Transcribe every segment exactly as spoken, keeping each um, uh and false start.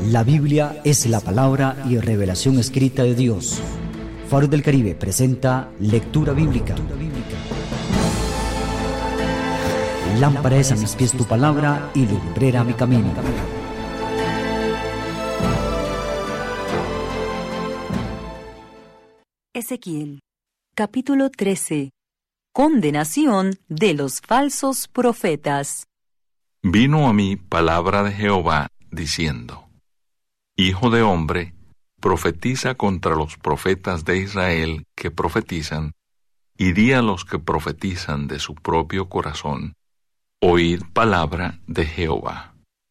La Biblia es la palabra y revelación escrita de Dios. Faro del Caribe presenta Lectura Bíblica. Lámpara es a mis pies tu palabra y lumbrera mi camino. Ezequiel, capítulo trece. Condenación de los falsos profetas. Vino a mí palabra de Jehová, diciendo: Hijo de hombre, profetiza contra los profetas de Israel que profetizan, y di a los que profetizan de su propio corazón: Oíd palabra de Jehová.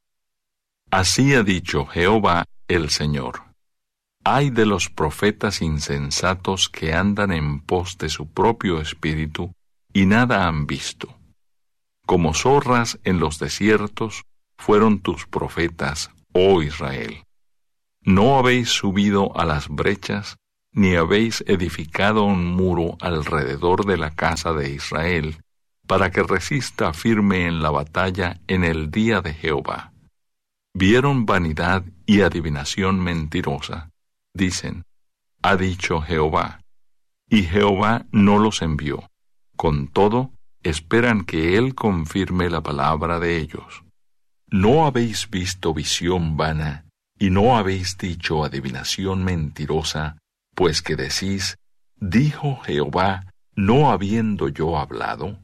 Así ha dicho Jehová el Señor: Ay de los profetas insensatos que andan en pos de su propio espíritu y nada han visto. Como zorras en los desiertos fueron tus profetas, oh Israel. No habéis subido a las brechas, ni habéis edificado un muro alrededor de la casa de Israel, para que resista firme en la batalla en el día de Jehová. Vieron vanidad y adivinación mentirosa. Dicen: ha dicho Jehová, y Jehová no los envió. Con todo, esperan que Él confirme la palabra de ellos. ¿No habéis visto visión vana, y no habéis dicho adivinación mentirosa, pues que decís: dijo Jehová, no habiendo yo hablado?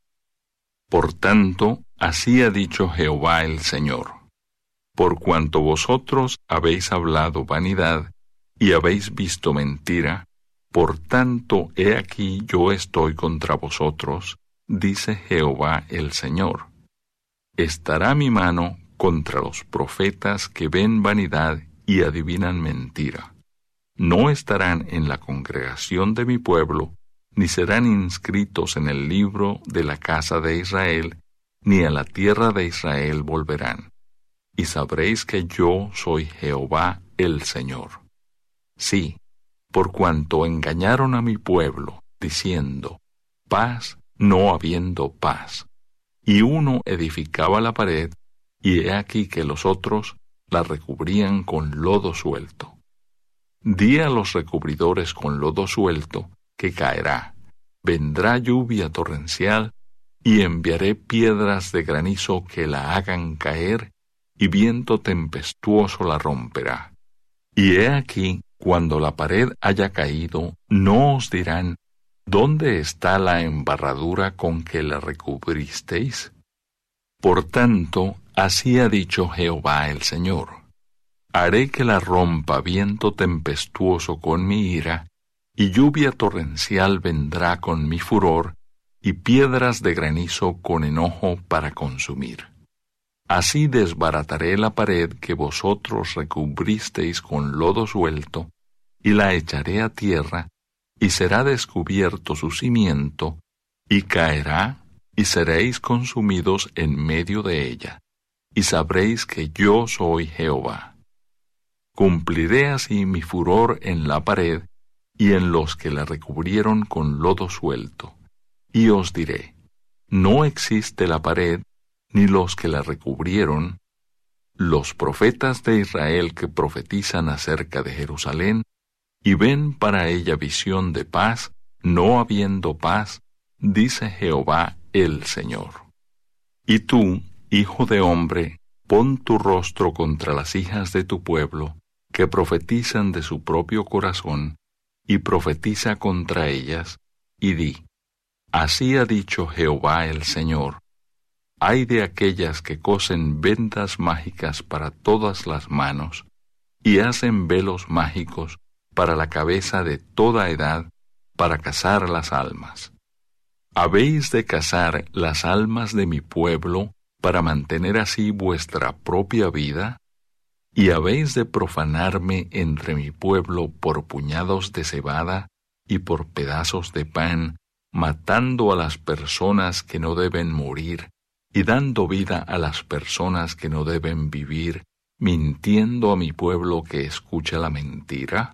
Por tanto, así ha dicho Jehová el Señor: por cuanto vosotros habéis hablado vanidad, y habéis visto mentira, por tanto, he aquí yo estoy contra vosotros, dice Jehová el Señor. Estará mi mano contra los profetas que ven vanidad y adivinan mentira. No estarán en la congregación de mi pueblo, ni serán inscritos en el libro de la casa de Israel, ni a la tierra de Israel volverán. Y sabréis que yo soy Jehová el Señor. Sí, por cuanto engañaron a mi pueblo, diciendo: paz, no habiendo paz. Y uno edificaba la pared, y he aquí que los otros la recubrían con lodo suelto. Di a los recubridores con lodo suelto que caerá, vendrá lluvia torrencial, y enviaré piedras de granizo que la hagan caer, y viento tempestuoso la romperá. Y he aquí, cuando la pared haya caído, no os dirán: ¿dónde está la embarradura con que la recubristeis? Por tanto, así ha dicho Jehová el Señor: haré que la rompa viento tempestuoso con mi ira, y lluvia torrencial vendrá con mi furor, y piedras de granizo con enojo para consumir. Así desbarataré la pared que vosotros recubristeis con lodo suelto, y la echaré a tierra, y será descubierto su cimiento, y caerá, y seréis consumidos en medio de ella, y sabréis que yo soy Jehová. Cumpliré así mi furor en la pared, y en los que la recubrieron con lodo suelto, y os diré: no existe la pared, ni los que la recubrieron. Los profetas de Israel que profetizan acerca de Jerusalén, y ven para ella visión de paz, no habiendo paz, dice Jehová el Señor. Y tú, hijo de hombre, pon tu rostro contra las hijas de tu pueblo, que profetizan de su propio corazón, y profetiza contra ellas, y di: así ha dicho Jehová el Señor: ay de aquellas que cosen vendas mágicas para todas las manos, y hacen velos mágicos para la cabeza de toda edad, para cazar las almas. ¿Habéis de cazar las almas de mi pueblo para mantener así vuestra propia vida? ¿Y habéis de profanarme entre mi pueblo por puñados de cebada y por pedazos de pan, matando a las personas que no deben morir, y dando vida a las personas que no deben vivir, mintiendo a mi pueblo que escucha la mentira?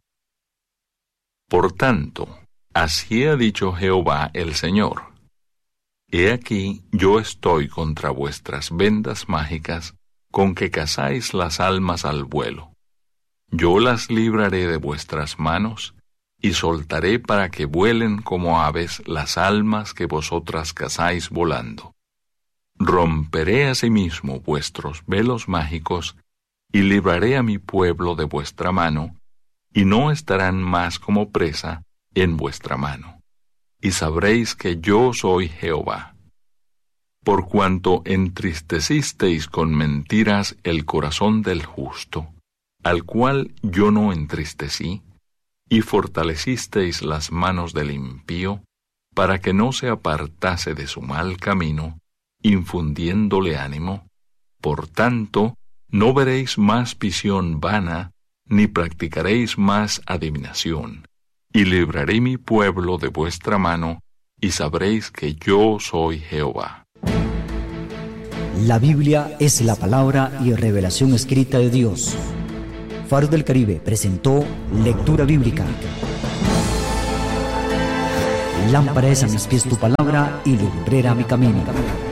Por tanto, así ha dicho Jehová el Señor: he aquí yo estoy contra vuestras vendas mágicas, con que cazáis las almas al vuelo. Yo las libraré de vuestras manos, y soltaré para que vuelen como aves las almas que vosotras cazáis volando. Romperé asimismo vuestros velos mágicos, y libraré a mi pueblo de vuestra mano, y no estarán más como presa en vuestra mano. Y sabréis que yo soy Jehová. Por cuanto entristecisteis con mentiras el corazón del justo, al cual yo no entristecí, y fortalecisteis las manos del impío, para que no se apartase de su mal camino, infundiéndole ánimo, por tanto, no veréis más visión vana, ni practicaréis más adivinación, y libraré mi pueblo de vuestra mano, y sabréis que yo soy Jehová. La Biblia es la palabra y revelación escrita de Dios. Faro del Caribe presentó Lectura Bíblica. Lámpara es a mis pies tu palabra y lumbrera mi camino.